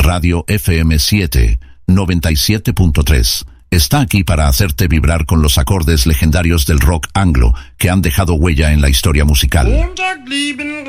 Radio FM 7, 97.3. Está aquí para hacerte vibrar con los acordes legendarios del rock anglo que han dejado huella en la historia musical.